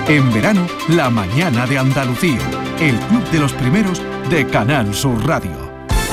En verano, La Mañana de Andalucía, el club de los primeros de Canal Sur Radio.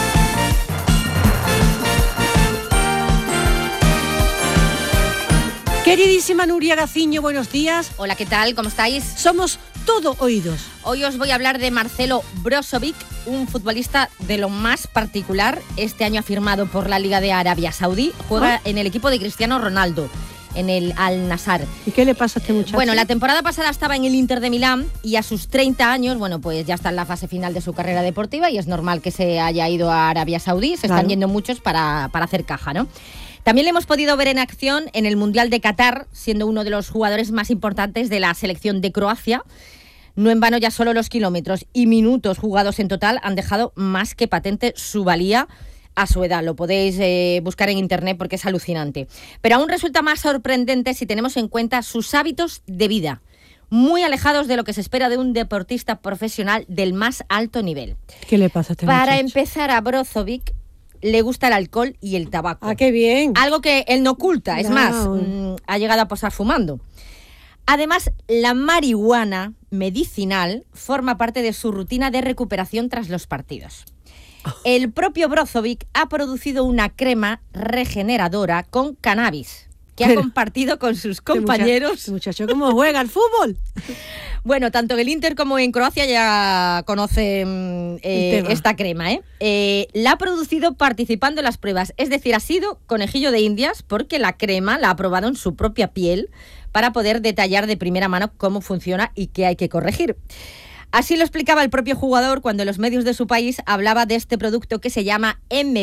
Queridísima Nuria Gaciño, buenos días. Hola, ¿qué tal? ¿Cómo estáis? Somos todo oídos. Hoy os voy a hablar de Marcelo Brozovic, un futbolista de lo más particular. Este año ha firmado por la Liga de Arabia Saudí. Juega en el equipo de Cristiano Ronaldo, en el Al-Nassr. ¿Y qué le pasa a este muchacho? Bueno, la temporada pasada estaba en el Inter de Milán y a sus 30 años, bueno, pues ya está en la fase final de su carrera deportiva y es normal que se haya ido a Arabia Saudí. Se están yendo muchos para hacer caja, ¿no? También le hemos podido ver en acción en el Mundial de Qatar, siendo uno de los jugadores más importantes de la selección de Croacia. No en vano, ya solo los kilómetros y minutos jugados en total han dejado más que patente su valía a su edad. Lo podéis buscar en internet porque es alucinante. Pero aún resulta más sorprendente si tenemos en cuenta sus hábitos de vida, muy alejados de lo que se espera de un deportista profesional del más alto nivel. ¿Qué le pasa a este muchacho? Para empezar, a Brozovic le gusta el alcohol y el tabaco. ¡Ah, qué bien! Algo que él no oculta, es más, ha llegado a posar fumando. Además, la marihuana medicinal forma parte de su rutina de recuperación tras los partidos. El propio Brozovic ha producido una crema regeneradora con cannabis que ha compartido con sus compañeros. Este muchacho, ¿cómo juega al fútbol? Bueno, tanto en el Inter como en Croacia ya conocen esta crema. La ha producido participando en las pruebas. Es decir, ha sido conejillo de indias porque la crema la ha probado en su propia piel para poder detallar de primera mano cómo funciona y qué hay que corregir. Así lo explicaba el propio jugador cuando en los medios de su país hablaba de este producto que se llama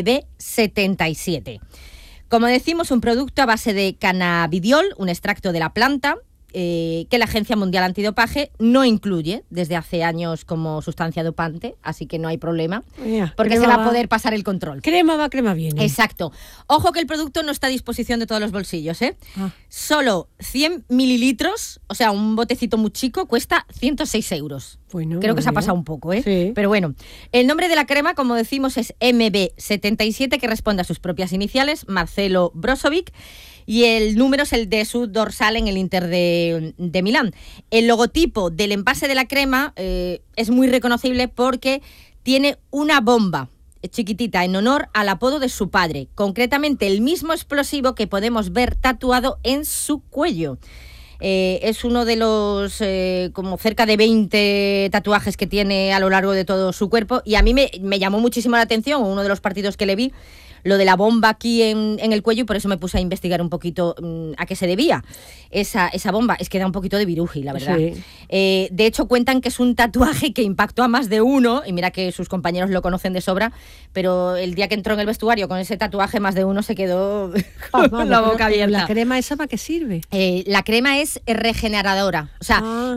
MB77. Como decimos, un producto a base de cannabidiol, un extracto de la planta, que la Agencia Mundial Antidopaje no incluye desde hace años como sustancia dopante, así que no hay problema, porque se va a poder pasar el control. Crema va, crema viene. Exacto. Ojo que el producto no está a disposición de todos los bolsillos, ¿eh? Solo 100 mililitros, o sea, un botecito muy chico, cuesta 106 euros. Bueno, creo que se ha pasado un poco, ¿eh? Sí. Pero bueno, el nombre de la crema, como decimos, es MB77, que responde a sus propias iniciales, Marcelo Brozovic, y el número es el de su dorsal en el Inter de Milán. El logotipo del envase de la crema es muy reconocible porque tiene una bomba chiquitita en honor al apodo de su padre, concretamente el mismo explosivo que podemos ver tatuado en su cuello. Es uno de los como cerca de 20 tatuajes que tiene a lo largo de todo su cuerpo y a mí me llamó muchísimo la atención uno de los partidos que le vi, lo de la bomba aquí en el cuello, y por eso me puse a investigar un poquito a qué se debía esa bomba. Es que da un poquito de viruji, la verdad. Sí. De hecho, cuentan que es un tatuaje que impactó a más de uno, y mira que sus compañeros lo conocen de sobra, pero el día que entró en el vestuario con ese tatuaje, más de uno se quedó con la boca abierta. ¿La crema esa para qué sirve? La crema es regeneradora, o sea,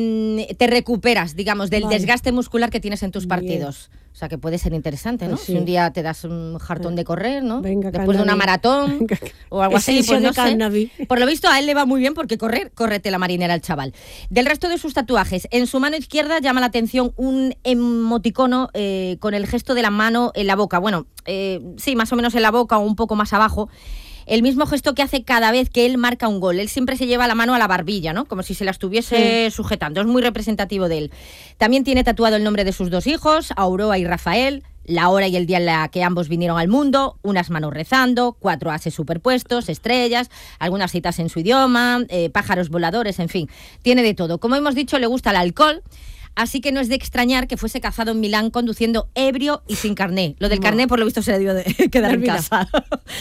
te recuperas, digamos, del desgaste muscular que tienes en tus partidos. O sea, que puede ser interesante, ¿no? Pues sí. Si un día te das un jartón de correr, ¿no? Venga, después de una maratón o algo así, pues no sé. Por lo visto a él le va muy bien porque córrete la marinera al chaval. Del resto de sus tatuajes, en su mano izquierda llama la atención un emoticono con el gesto de la mano en la boca. Bueno, sí, más o menos en la boca o un poco más abajo. El mismo gesto que hace cada vez que él marca un gol. Él siempre se lleva la mano a la barbilla, ¿no? Como si se la estuviese sujetando. Es muy representativo de él. También tiene tatuado el nombre de sus dos hijos, Aurora y Rafael, la hora y el día en la que ambos vinieron al mundo, unas manos rezando, 4 ases superpuestos, estrellas, algunas citas en su idioma, pájaros voladores, en fin. Tiene de todo. Como hemos dicho, le gusta el alcohol. Así que no es de extrañar que fuese cazado en Milán conduciendo ebrio y sin carné. Lo del carné, por lo visto, se le dio de quedar en casa.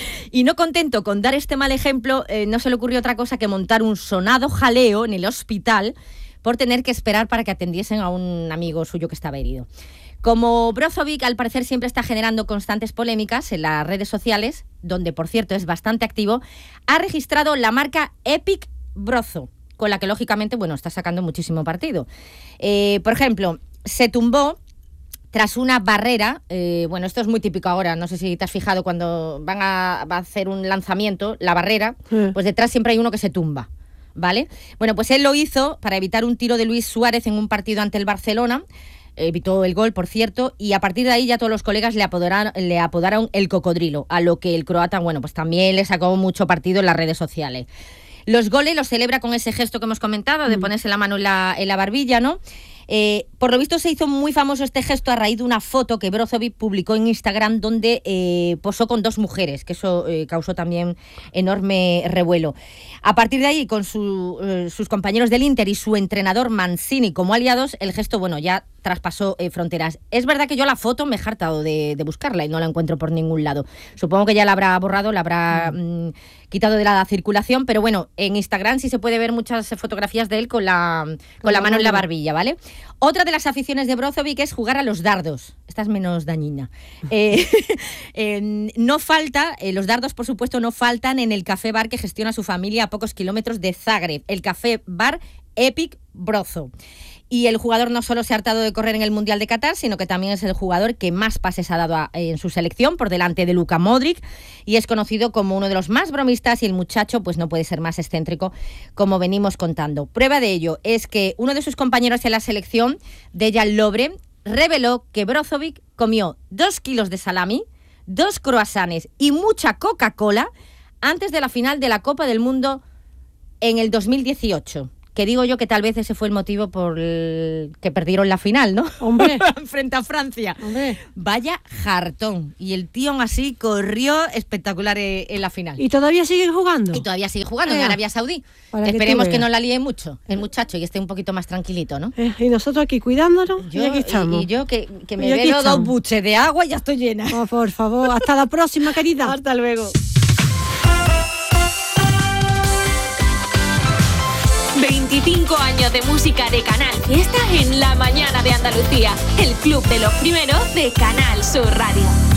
Y no contento con dar este mal ejemplo, no se le ocurrió otra cosa que montar un sonado jaleo en el hospital por tener que esperar para que atendiesen a un amigo suyo que estaba herido. Como Brozovic, al parecer, siempre está generando constantes polémicas en las redes sociales, donde, por cierto, es bastante activo, ha registrado la marca Epic Brozo, con la que, lógicamente, bueno, está sacando muchísimo partido. Por ejemplo, se tumbó tras una barrera, bueno, esto es muy típico ahora, no sé si te has fijado, cuando va a hacer un lanzamiento, la barrera, pues detrás siempre hay uno que se tumba, ¿vale? Bueno, pues él lo hizo para evitar un tiro de Luis Suárez en un partido ante el Barcelona, evitó el gol, por cierto, y a partir de ahí ya todos los colegas le apodaron el cocodrilo, a lo que el croata, bueno, pues también le sacó mucho partido en las redes sociales. Los goles los celebra con ese gesto que hemos comentado, de ponerse la mano en la barbilla, ¿no? Por lo visto se hizo muy famoso este gesto a raíz de una foto que Brozovic publicó en Instagram donde posó con 2 mujeres, que eso causó también enorme revuelo. A partir de ahí, con sus compañeros del Inter y su entrenador Mancini como aliados, el gesto, bueno, ya traspasó fronteras. Es verdad que yo la foto me he hartado de buscarla y no la encuentro por ningún lado. Supongo que ya la habrá borrado, la habrá quitado de la circulación, pero bueno, en Instagram sí se puede ver muchas fotografías de él con la mano en la barbilla, ¿vale? Otra de las aficiones de Brozovic es jugar a los dardos. Esta es menos dañina. No falta, los dardos por supuesto no faltan en el café-bar que gestiona su familia a pocos kilómetros de Zagreb, el café-bar Epic Brozo. Y el jugador no solo se ha hartado de correr en el Mundial de Qatar, sino que también es el jugador que más pases ha dado en su selección, por delante de Luka Modric, y es conocido como uno de los más bromistas, y el muchacho pues no puede ser más excéntrico, como venimos contando. Prueba de ello es que uno de sus compañeros en la selección, Dejan Lovren, reveló que Brozovic comió 2 kilos de salami, 2 croissants y mucha Coca-Cola antes de la final de la Copa del Mundo en el 2018. Que digo yo que tal vez ese fue el motivo por el que perdieron la final, ¿no? Hombre. Frente a Francia. Hombre. Vaya jartón. Y el tío aún así corrió espectacular en la final. ¿Y todavía siguen jugando? Y todavía sigue jugando en Arabia Saudí. Esperemos que no la líe mucho el muchacho y esté un poquito más tranquilito, ¿no? Y nosotros aquí cuidándonos, y aquí estamos. Y yo que me bebo 2 buches de agua y ya estoy llena. Oh, por favor, hasta la próxima, querida. Hasta luego. 25 años de música de Canal Fiesta en la mañana de Andalucía. El club de los primeros de Canal Sur Radio.